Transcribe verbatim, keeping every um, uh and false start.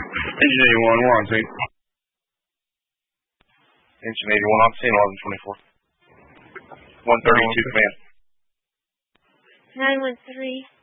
Engine eighty-one, we're on scene. Engine eighty-one on scene, eleven twenty-four. one thirty-two command. nine one three.